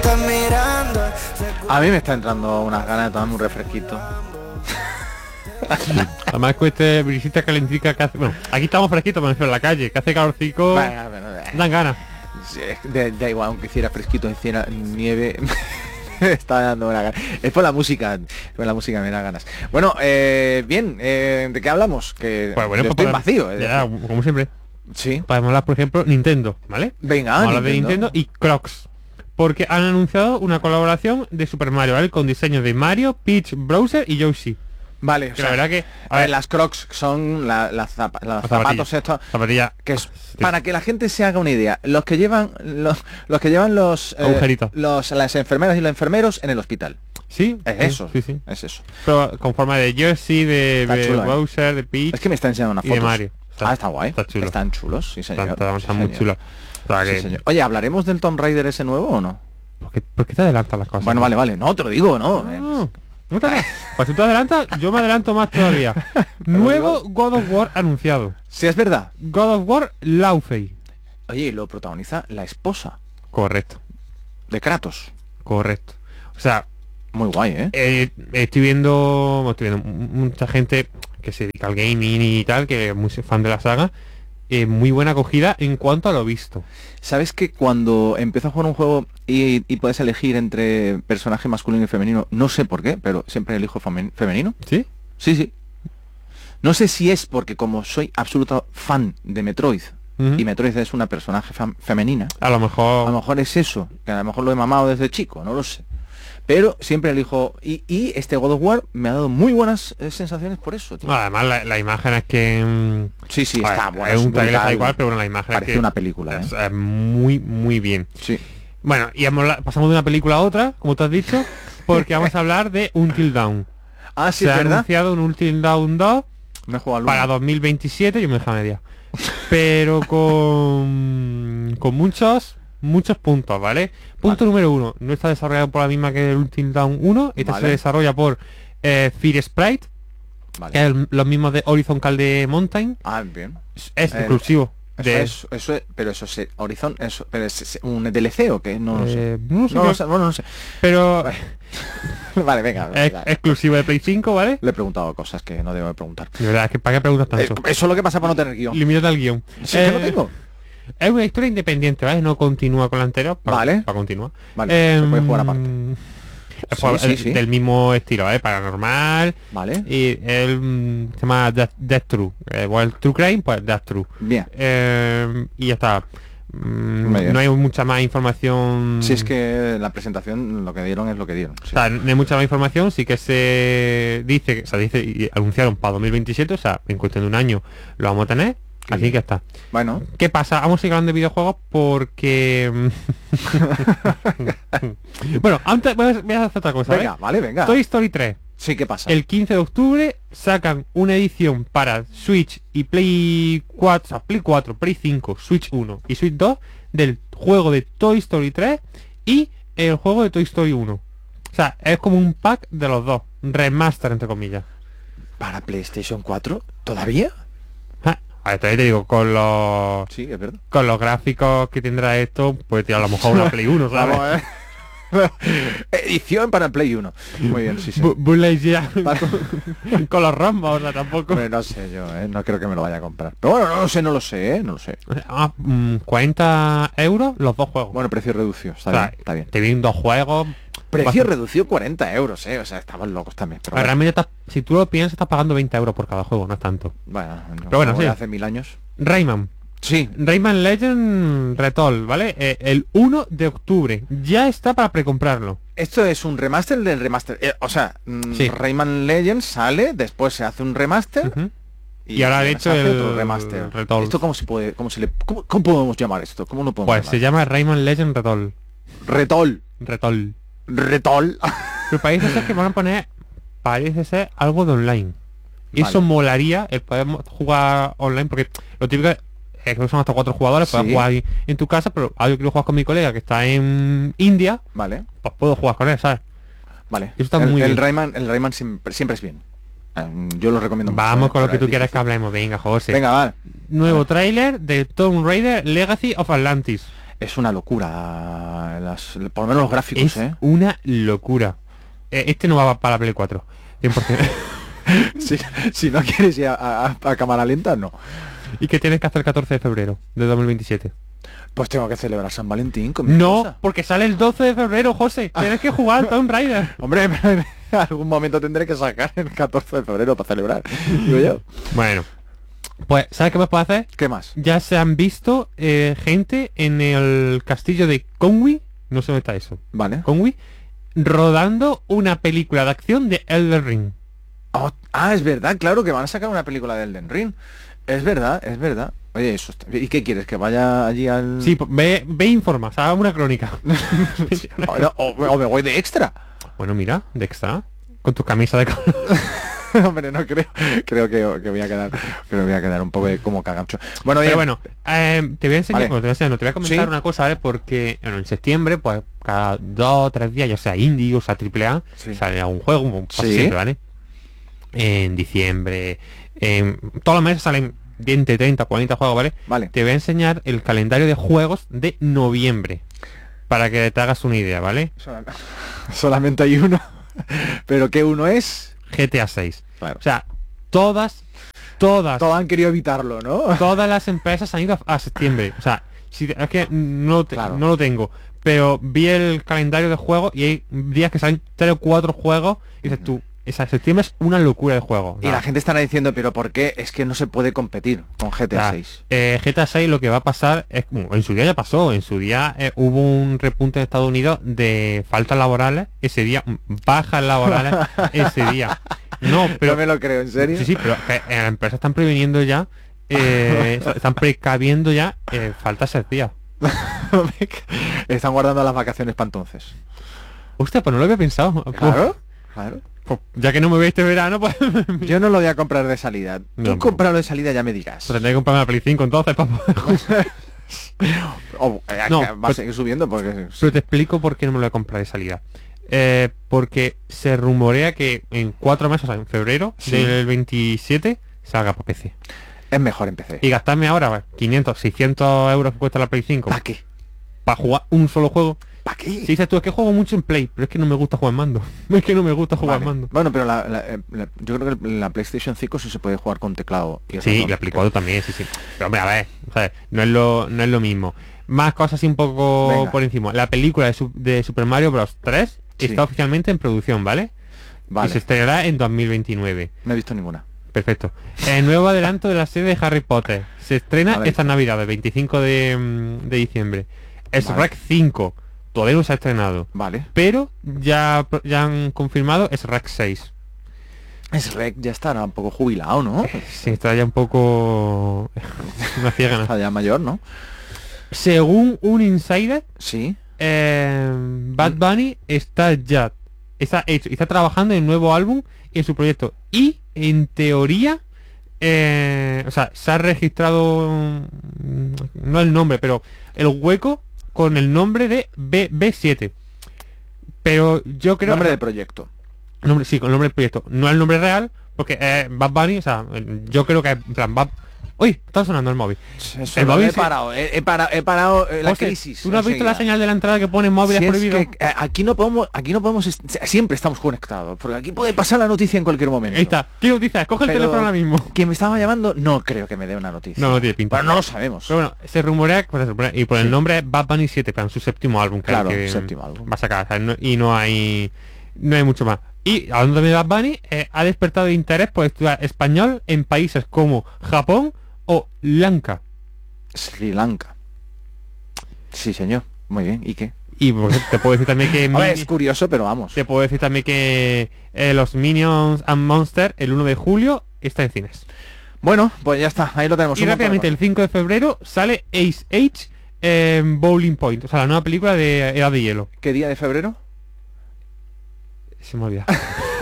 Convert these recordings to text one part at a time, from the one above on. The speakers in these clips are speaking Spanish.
A mí me está entrando unas ganas de tomarme un refresquito. Además que este brisita calentica que hace... Bueno, aquí estamos fresquitos, pero en la calle, que hace calorcico, dan ganas. Da igual, aunque hiciera fresquito, hiciera nieve... me está dando una gana. Es por la música me da ganas. Bueno, bien, ¿de qué hablamos? Que pues bueno, yo estoy vacío. Ya, como siempre. Sí. Podemos hablar, por ejemplo, Nintendo, ¿vale? Venga, vamos a hablar de Nintendo y Crocs. Porque han anunciado una colaboración de Super Mario, ¿vale? Con diseños de Mario, Peach, Bowser y Yoshi. Vale, que la verdad que... A ver, las Crocs son los zapatos estos... Zapatilla. Que es, para que la gente se haga una idea, los que llevan los agujeritos. Las enfermeras y los enfermeros en el hospital. Sí, es sí, eso. Sí, sí. Es eso. Pero con forma de Yoshi, de chulo, Bowser, de Peach. Es que me está enseñando una foto. Y de Mario. Está guay. Está chulo. Están chulos, sí señor. Están muy chulos. O sea, sí, señor. Oye, ¿hablaremos del Tomb Raider ese nuevo o no? ¿Por qué te adelantas las cosas? Bueno, vale. No, te lo digo, ¿no? No te pues si tú adelantas, yo me adelanto más todavía. Nuevo God of War anunciado. Sí, es verdad. God of War Laufey. Oye, lo protagoniza la esposa. Correcto. De Kratos. Correcto. O sea... Muy guay, estoy viendo mucha gente que se dedica al gaming y tal, que es muy fan de la saga. Muy buena acogida en cuanto a lo visto. ¿Sabes que cuando empiezo a jugar un juego y puedes elegir entre personaje masculino y femenino, no sé por qué, pero siempre elijo femenino? ¿Sí? Sí. No sé si es porque como soy absoluto fan de Metroid, y Metroid es una personaje femenina, a lo mejor es eso, que a lo mejor lo he mamado desde chico, no lo sé. Pero siempre elijo... Y este God of War me ha dado muy buenas sensaciones por eso, tío. No, además la imagen es que... Sí, está bueno. Es un trailer da igual, pero bueno, la imagen parece es que una película, es muy, muy bien. Sí. Bueno, y pasamos de una película a otra, como tú has dicho, porque vamos a hablar de Until Dawn. Ah, sí, se es ha verdad. anunciado un Until Dawn 2 para 2027, yo me dejo a media. Pero con muchos puntos, ¿vale? Punto número 1, no está desarrollado por la misma que el Until Dawn 1, este se desarrolla por Fear Sprite, que es los mismos de Horizon Call de Mountain. Ah, bien. Es exclusivo. Pero eso es Horizon, pero es un DLC o qué, no lo sé. No sé. Pero vale, venga. Es exclusivo de Play 5, ¿vale? Le he preguntado cosas que no debo de preguntar. De verdad, es que ¿para qué preguntas tanto? Eso es lo que pasa para no tener guión. Limítate al guión. Sí, que no tengo. Es una historia independiente, ¿vale? No continúa con la anterior. Para continuar. Vale, se puede jugar aparte. Sí. Del mismo estilo, ¿vale? Paranormal. Vale. Y él se llama Death True. El True Crime, pues Death True. Bien. Y ya está. No hay mucha más información. Si es que la presentación lo que dieron es lo que dieron. Sí. O sea, no hay mucha más información, sí que se dice y anunciaron para 2027, o sea, en cuestión de un año lo vamos a tener. Así que está. Bueno. ¿Qué pasa? Vamos a seguir hablando de videojuegos porque... bueno, antes voy a hacer otra cosa. Venga, ¿vale? Venga. Toy Story 3. Sí, ¿qué pasa? El 15 de octubre sacan una edición para Switch y Play 4, o sea, Play 4, Play 5, Switch 1 y Switch 2 del juego de Toy Story 3 y el juego de Toy Story 1. O sea, es como un pack de los dos. Remaster, entre comillas. ¿Para PlayStation 4? ¿Todavía? A ver, te digo, con los... Sí, es verdad. Con los gráficos que tendrá esto, pues tío, a lo mejor una Play 1, ¿sabes? Vamos, edición para Play 1. Muy bien, sí. Con los rombos, o sea, tampoco. Hombre, no sé yo, no creo que me lo vaya a comprar. Pero bueno, no lo sé. 40 euros los dos juegos. Bueno, precio reducido, está bien. Te vienen dos juegos. Precio reducido 40 euros, o sea, estamos locos también. Pero realmente si tú lo piensas, estás pagando 20 euros por cada juego, no es tanto. Bueno, pero bueno, sí. Hace 1000 años. Rayman. Sí. Rayman Legend Retold, ¿vale? El 1 de octubre. Ya está para precomprarlo. Esto es un remaster del remaster. Sí. Rayman Legend sale, después se hace un remaster. Y ahora de hecho el otro remaster. Retold. ¿Esto cómo se puede, cómo podemos llamar esto? ¿Cómo lo podemos llamar? Se llama Rayman Legend Retold. Retold. Pero parece ser que van a poner, parece ser algo de online. Y eso molaría, el poder jugar online, porque lo típico es que son hasta 4 jugadores, puedes jugar ahí en tu casa, pero yo quiero jugar con mi colega que está en India, vale, pues puedo jugar con él, ¿sabes? Vale. Eso está muy bien. El Rayman siempre es bien. Yo lo recomiendo mucho. Vamos con lo que tú quieras que hablemos, venga, José. Venga, vale. Nuevo tráiler de Tomb Raider Legacy of Atlantis. Es una locura, por lo menos los gráficos, Es una locura. Este no va para la Play 4, 100%. si no quieres ir a cámara lenta, no. ¿Y qué tienes que hacer el 14 de febrero de 2027? Pues tengo que celebrar San Valentín con mi No, esposa. porque sale el 12 de febrero, José. Tienes que jugar Tomb Raider. Hombre, en algún momento tendré que sacar el 14 de febrero para celebrar, digo yo. Bueno, pues, ¿sabes qué más puedes hacer? ¿Qué más? Ya se han visto gente en el castillo de Conwy, no sé dónde está eso, Vale. Conwy, rodando una película de acción de Elden Ring. Es verdad, claro que van a sacar una película de Elden Ring. Es verdad, es verdad. Oye, eso está... ¿Y qué quieres? ¿Que vaya allí al...? Sí, pues ve informa, o sea, una crónica. o me voy de extra. Bueno, mira, de extra, con tu camisa de color. Hombre, no creo. Creo que voy a quedar un poco como cagancho. Bueno, pero bueno, te voy a enseñar, vale. no te voy a comentar una cosa, ¿vale? Porque bueno, en septiembre, pues cada 2 o 3 días, ya sea indie o sea AAA, sale algún juego, un siempre, ¿vale? En diciembre, todos los meses salen 20, 30, 40 juegos, ¿vale? Vale. Te voy a enseñar el calendario de juegos de noviembre, para que te hagas una idea, ¿vale? Solamente hay uno. ¿Pero qué uno es? GTA 6. Claro. O sea, todas Todos han querido evitarlo, ¿no? todas las empresas han ido a septiembre. O sea, es que no lo tengo. Pero vi el calendario de juegos y hay días que salen 3 o 4 juegos y dices tú, septiembre es una locura de juego. Y la gente estará diciendo, pero ¿por qué? Es que no se puede competir con GTA 6. GTA 6 lo que va a pasar es, en su día ya pasó, en su día hubo un repunte en Estados Unidos de faltas laborales, ese día, bajas laborales, ese día. No, pero... No me lo creo, ¿en serio? Sí, pero las empresas están previniendo ya, están precaviendo ya faltas ese día. Están guardando las vacaciones para entonces. Hostia, pues no lo había pensado. Claro, claro. Pues, ya que no me voy este verano, pues... Yo no lo voy a comprar de salida. Tú cómpralo de salida, ya me dirás. Pues tendré que comprarme la Play 5 entonces para poder... va a seguir subiendo porque... Pero te explico por qué no me lo voy a comprar de salida. Porque se rumorea que en 4 meses, o sea, en febrero del 27, salga por PC. Es mejor en PC. Y gastarme ahora 500, 600 euros que cuesta la Play 5. ¿Para qué? Para jugar un solo juego. ¿Para qué? Si dices tú, es que juego mucho en Play, pero es que no me gusta jugar en mando. Es que no me gusta jugar en mando. Bueno, pero yo creo que la PlayStation 5 sí se puede jugar con teclado. Y sí, la Play 4 también, sí. Pero hombre, a ver, ¿sabes? No es lo mismo. Más cosas así un poco por encima. La película de Super Mario Bros. 3 está oficialmente en producción, ¿vale? Y se estrenará en 2029. No he visto ninguna. Perfecto. El nuevo adelanto de la serie de Harry Potter. Se estrena esta Navidad, el 25 de diciembre. Es Shrek 5. Todavía no se ha estrenado. Vale. Pero ya han confirmado es Shrek 6. Shrek ya estará un poco jubilado, ¿no? Sí, está ya un poco... me hacía ganas. Está ya mayor, ¿no? Según un insider, sí. Bad Bunny está hecho y está trabajando en un nuevo álbum y en su proyecto. Y en teoría, o sea, se ha registrado, no el nombre, pero el hueco con el nombre de B7. Pero yo creo... Nombre de proyecto. Sí, con el nombre del proyecto. No el nombre real, porque Bad Bunny, o sea, yo creo que en plan Uy, está sonando el móvil. El móvil he parado la crisis. ¿Tú no has visto la señal de la entrada que pone móviles prohibidos? Aquí no podemos, siempre estamos conectados, porque aquí puede pasar la noticia en cualquier momento. Ahí está. ¿Qué noticia? Coge el teléfono ahora mismo. ¿Quién me estaba llamando? No creo que me dé una noticia. No tiene pinta. Pero no lo sabemos. Pero bueno, se rumorea, y por el nombre Bad Bunny 7, para su séptimo álbum. Claro, séptimo álbum. Va a sacar, y no hay mucho más. Y hablando de Bad Bunny, ha despertado interés por estudiar español en países como Japón o Lanka. Sri Lanka. Sí, señor. Muy bien. ¿Y qué? Y pues, te puedo decir también que... es curioso, pero vamos. Te puedo decir también que los Minions and Monsters el 1 de julio está en cines. Bueno, pues ya está. Ahí lo tenemos. Y rápidamente, el 5 de febrero sale Ace Age Bowling Point. O sea, la nueva película de Edad de Hielo. ¿Qué día de febrero? Se me olvida.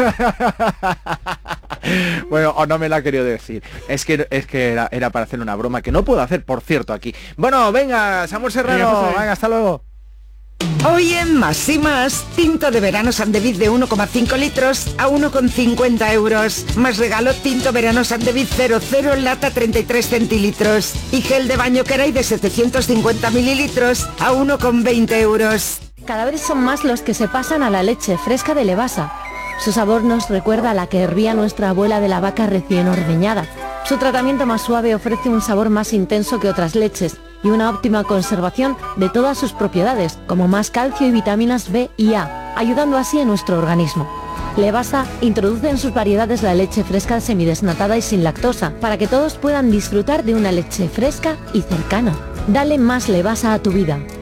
Bueno, o no me lo ha querido decir. Es que era para hacer una broma que no puedo hacer, por cierto, aquí. Bueno, venga, Samuel Serrano, venga, hasta luego. Hoy en Más y Más, tinto de verano Sandeviz de 1,5 litros a 1,50 euros. Más regalo tinto verano Sandeviz 00 lata 33 centilitros. Y gel de baño Kerai de 750 mililitros a 1,20 euros. Cada vez son más los que se pasan a la leche fresca de Levasa. Su sabor nos recuerda a la que hervía nuestra abuela de la vaca recién ordeñada. Su tratamiento más suave ofrece un sabor más intenso que otras leches y una óptima conservación de todas sus propiedades, como más calcio y vitaminas B y A, ayudando así a nuestro organismo. Levasa introduce en sus variedades la leche fresca semidesnatada y sin lactosa, para que todos puedan disfrutar de una leche fresca y cercana. Dale más Levasa a tu vida.